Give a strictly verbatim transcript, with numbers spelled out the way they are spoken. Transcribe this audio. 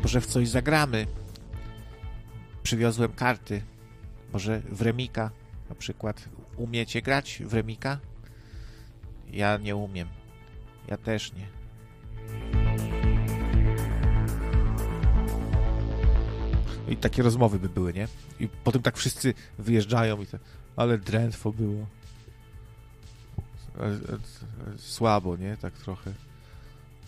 Może w coś zagramy. Przywiozłem karty. Może w Remika na przykład. Umiecie grać w Remika? Ja nie umiem. Ja też nie. I takie rozmowy by były, nie? I potem tak wszyscy wyjeżdżają i to, ale drętwo było. Słabo, nie? Tak trochę.